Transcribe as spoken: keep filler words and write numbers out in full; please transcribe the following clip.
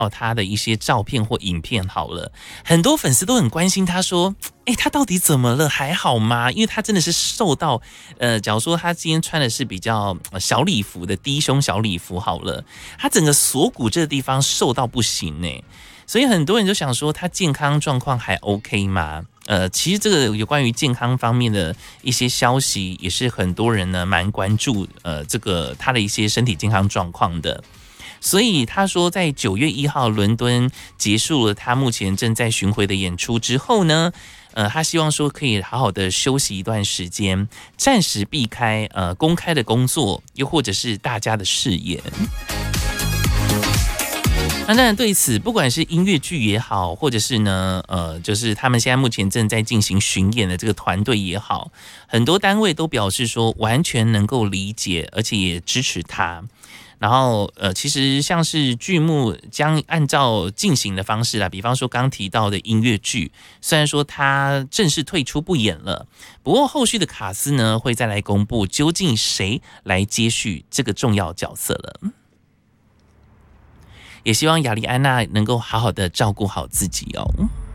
哦他的一些照片或影片好了，很多粉丝都很关心他说，哎，他到底怎么了？还好吗？因为他真的是瘦到，呃，假如说他今天穿的是比较小礼服的低胸小礼服好了，他整个锁骨这个地方瘦到不行呢，所以很多人就想说他健康状况还 OK 吗？呃，其实这个有关于健康方面的一些消息，也是很多人呢蛮关注，呃，这个他的一些身体健康状况的。所以他说，在九月一号伦敦结束了他目前正在巡回的演出之后呢，呃，他希望说可以好好的休息一段时间，暂时避开呃公开的工作，又或者是大家的视野。那当然，对此不管是音乐剧也好，或者是呢，呃，就是他们现在目前正在进行巡演的这个团队也好，很多单位都表示说完全能够理解，而且也支持他。然后，呃，其实像是剧目将按照进行的方式啦，比方说刚提到的音乐剧，虽然说它正式退出不演了，不过后续的卡司呢会再来公布究竟谁来接续这个重要角色了。也希望雅丽安娜能够好好的照顾好自己哦。